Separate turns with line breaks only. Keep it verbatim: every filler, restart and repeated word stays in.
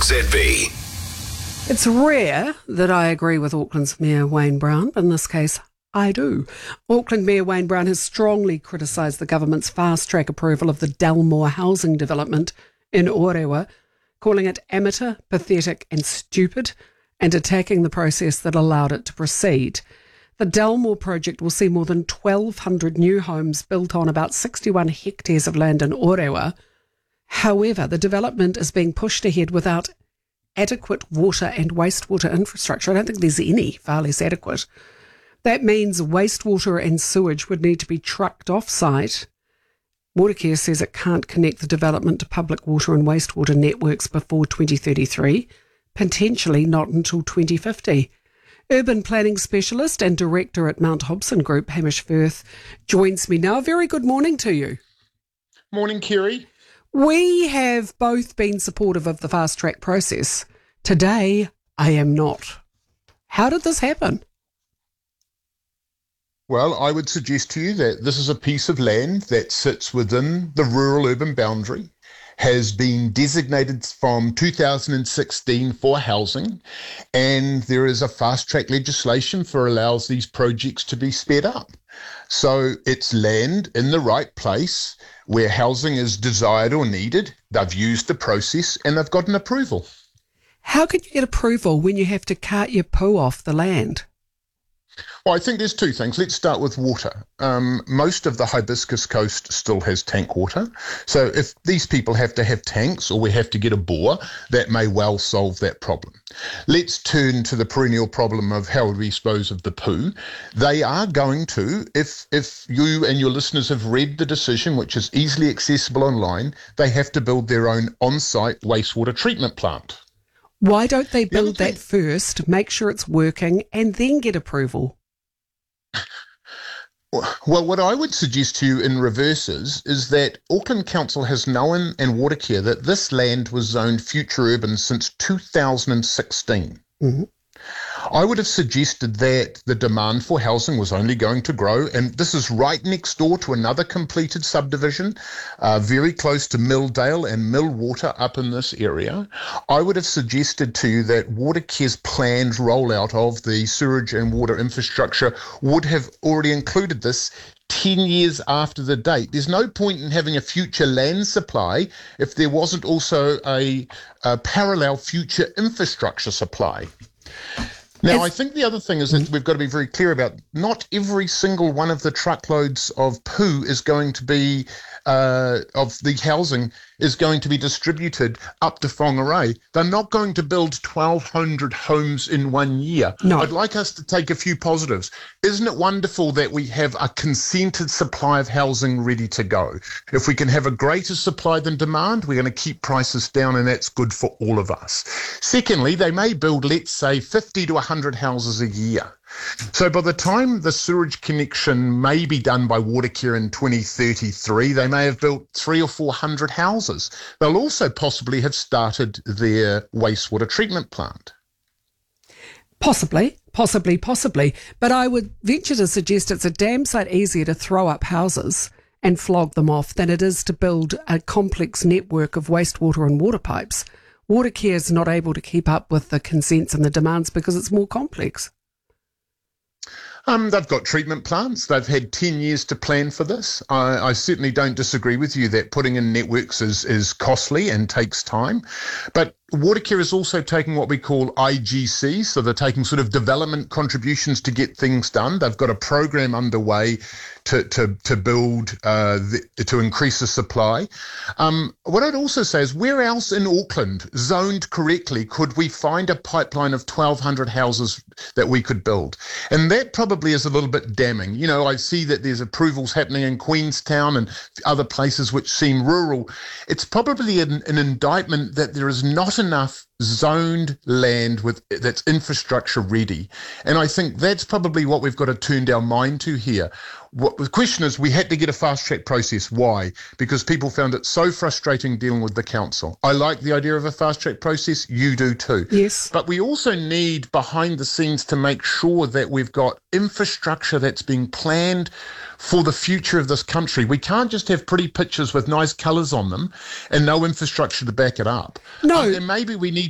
Talk Z B.
It's rare that I agree with Auckland's Mayor Wayne Brown, but in this case, I do. Auckland Mayor Wayne Brown has strongly criticised the government's fast-track approval of the Dalmore housing development in Orewa, calling it amateur, pathetic and stupid, and attacking the process that allowed it to proceed. The Dalmore project will see more than twelve hundred new homes built on about sixty-one hectares of land in Orewa. However, the development is being pushed ahead without adequate water and wastewater infrastructure. I don't think there's any, far less adequate. That means wastewater and sewage would need to be trucked off-site. Watercare says it can't connect the development to public water and wastewater networks before twenty thirty-three, potentially not until twenty fifty. Urban planning specialist and director at Mount Hobson Group, Hamish Firth, joins me now. Very good morning to you.
Morning, Kerry.
We have both been supportive of the fast-track process. Today, I am not. How did this happen?
Well, I would suggest to you that this is a piece of land that sits within the rural-urban boundary, has been designated from two thousand sixteen for housing, and there is a fast-track legislation for allows these projects to be sped up. So it's land in the right place where housing is desired or needed. They've used the process and they've got an approval.
How can you get approval when you have to cart your poo off the land?
Well, I think there's two things. Let's start with water. Um, most of the Hibiscus Coast still has tank water. So if these people have to have tanks or we have to get a bore, that may well solve that problem. Let's turn to the perennial problem of how we dispose of the poo. They are going to, if if you and your listeners have read the decision, which is easily accessible online, they have to build their own on-site wastewater treatment plant.
Why don't they build
The
that first, make sure it's working, and then get approval?
Well, what I would suggest to you in reverse is, is that Auckland Council has known and Watercare that this land was zoned future urban since two thousand sixteen.
Mm-hmm.
I would have suggested that the demand for housing was only going to grow, and this is right next door to another completed subdivision, uh, very close to Milldale and Millwater up in this area. I would have suggested to you that Watercare's planned rollout of the sewage and water infrastructure would have already included this ten years after the date. There's no point in having a future land supply if there wasn't also a, a parallel future infrastructure supply. Now, I think the other thing is that we've got to be very clear about not every single one of the truckloads of poo is going to be, uh, of the housing is going to be distributed up to Whangarei. They're not going to build twelve hundred homes in one year.
No.
I'd like us to take a few positives. Isn't it wonderful that we have a consented supply of housing ready to go? If we can have a greater supply than demand, we're going to keep prices down, and that's good for all of us. Secondly, they may build, let's say, fifty to one hundred houses a year. So by the time the sewage connection may be done by Watercare in twenty thirty-three, they may have built three or four hundred houses. They'll also possibly have started their wastewater treatment plant.
Possibly, possibly, possibly. But I would venture to suggest it's a damn sight easier to throw up houses and flog them off than it is to build a complex network of wastewater and water pipes. Watercare is not able to keep up with the consents and the demands because it's more complex.
Um, they've got treatment plants. They've had ten years to plan for this. I, I certainly don't disagree with you that putting in networks is, is costly and takes time. But Watercare is also taking what we call I G C, so they're taking sort of development contributions to get things done. They've got a program underway to to to build uh, the, to increase the supply. Um, what I'd also say is, where else in Auckland, zoned correctly, could we find a pipeline of twelve hundred houses that we could build? And that probably is a little bit damning. You know, I see that there's approvals happening in Queenstown and other places which seem rural. It's probably an, an indictment that there is not enough zoned land with that's infrastructure ready. And I think that's probably what we've got to turn our mind to here. What the question is, we had to get a fast track process. Why? Because people found it so frustrating dealing with the council. I like the idea of a fast track process. You do too.
Yes.
But we also need behind the scenes to make sure that we've got infrastructure that's being planned for the future of this country. We can't just have pretty pictures with nice colours on them and no infrastructure to back it up.
No.
Um, and maybe we need